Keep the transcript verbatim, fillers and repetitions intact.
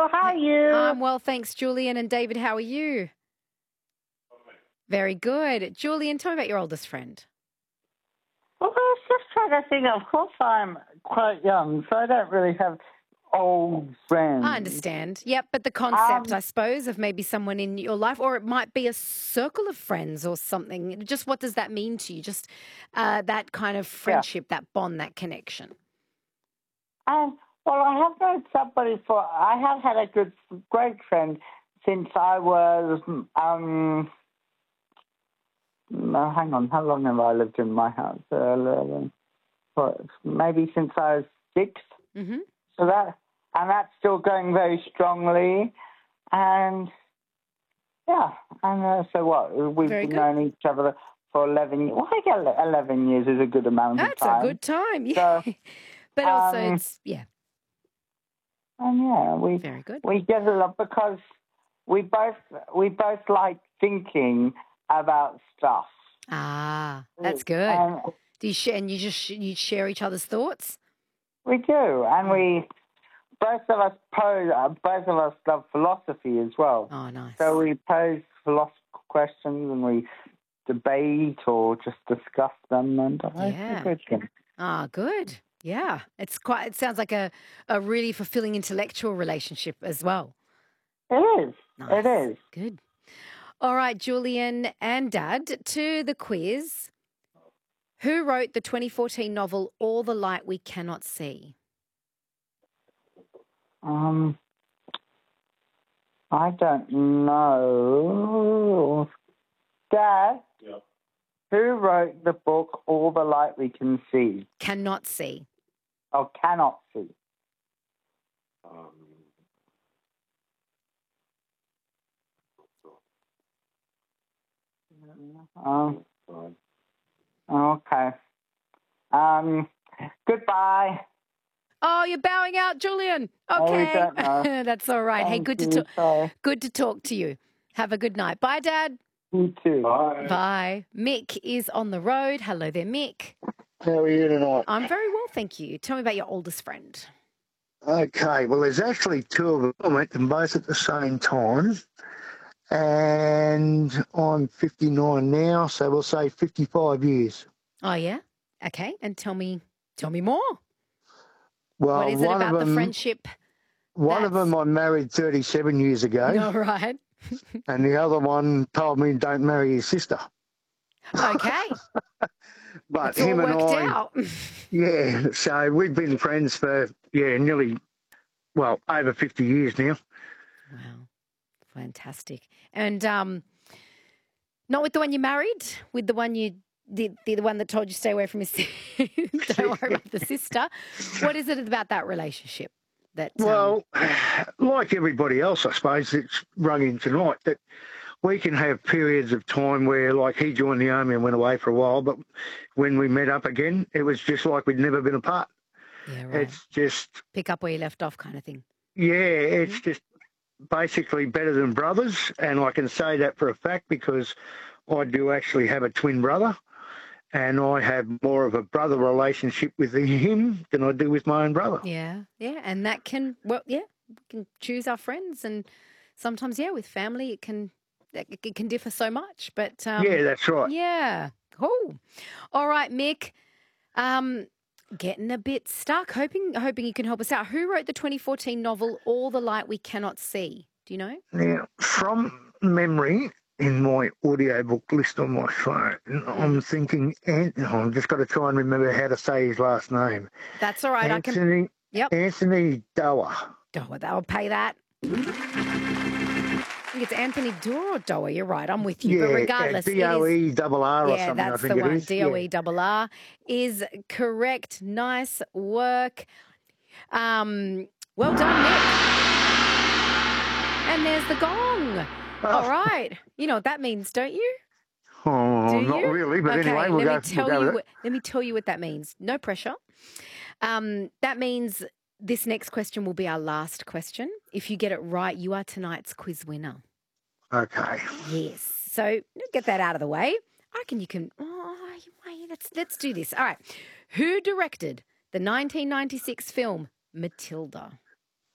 How are you? I'm well, thanks, Julian. And David, how are you? Very good. Julian, tell me about your oldest friend. Well, I was just trying to think. Of course, I'm quite young, so I don't really have old friends. I understand. Yep, but the concept, Um, I suppose, of maybe someone in your life, or it might be a circle of friends or something. Just what does that mean to you? Just uh, that kind of friendship, that bond, that connection. Um, well, I have known somebody for. I have had a good, great friend since I was. Um, no, hang on. How long have I lived in my house? Uh, eleven, what, maybe since I was six. Mm-hmm. So that, and that's still going very strongly, and yeah, and uh, so what? We've Very good. known each other for eleven years. Well, I guess eleven years is a good amount That's of time. a good time, yeah. So, but also, um, it's yeah. And yeah, we Very good. we get a lot because we both we both like thinking about stuff. Ah, that's good. And Do you share, and you just sh- you share each other's thoughts? we do, and we both of us pose. Uh, both of us love philosophy as well. Oh, nice. So we pose philosophical questions and we debate or just discuss them, and uh, Yeah. it's a good thing. Ah, good. Yeah, it's quite. It sounds like a, a really fulfilling intellectual relationship as well. It is. Nice. It is. Good. All right, Julian and Dad, to the quiz. Who wrote the twenty fourteen novel All the Light We Cannot See? Um, I don't know. Dad? Yeah. Who wrote the book All the Light We Can See? Cannot see. Or cannot see? Um, Um, okay. Um, goodbye. Oh, you're bowing out, Julian. Oh, we Okay. don't know. That's all right. Hey, Thank good to you, talk. sorry. Good to talk to you. Have a good night. Bye, Dad. You too. bye. Bye. Mick is on the road. Hello there, Mick. How are you tonight? I'm very well, thank you. Tell me about your oldest friend. Okay, well, there's actually two of them. I met them both at the same time. And I'm fifty-nine now, so we'll say fifty-five years. Oh, yeah? Okay. And tell me, tell me more. Well, What is it one about of the them, friendship? One of that's- them I married thirty-seven years ago, All right. and the other one told me don't marry his sister. Okay. But It's all him and worked I, out. yeah, so we've been friends for, yeah, nearly, well, over fifty years now. Wow. Fantastic. And um, not with the one you married, with the one you the, the the one that told you stay away from his don't worry about the sister. What is it about that relationship that um, Well, like everybody else, I suppose, it's rung in tonight that we can have periods of time where, like, he joined the army and went away for a while, but when we met up again, it was just like we'd never been apart. yeah, right. It's just, Pick up where you left off kind of thing. yeah, it's Mhm. just basically better than brothers, and I can say that for a fact because I do actually have a twin brother, and I have more of a brother relationship with him than I do with my own brother. Yeah, yeah. And that can, well, yeah, we can choose our friends. And sometimes, yeah, with family, it can it it can differ so much. But um, Yeah, that's right. yeah, cool. All right, Mick. Um, getting a bit stuck. Hoping, hoping you can help us out. Who wrote the twenty fourteen novel All the Light We Cannot See? Do you know? Now, from memory, in my audiobook list on my phone, I'm thinking, and oh, I've just got to try and remember how to say his last name. That's all right. I can. Anthony, Yep. Anthony Dower. Oh, I'll pay that. I think it's Anthony Doerr or Doerr. You're right. I'm with you. Yeah, but regardless, D O it is. E double R or Yeah, something, I that's think the it one. is. D O Yeah. E double R is correct. Nice work. Um, well done, Nick. And there's the gong. All right. You know what that means, don't you? Oh, Do not you? really, but okay, anyway, we'll let go, me tell we'll go you. with What, let me tell you what that means. No pressure. Um, that means this next question will be our last question. If you get it right, you are tonight's quiz winner. it. Okay. Yes. So get that out of the way. I reckon you can. Oh, let's let's do this. All right. Who directed the nineteen ninety-six film Matilda?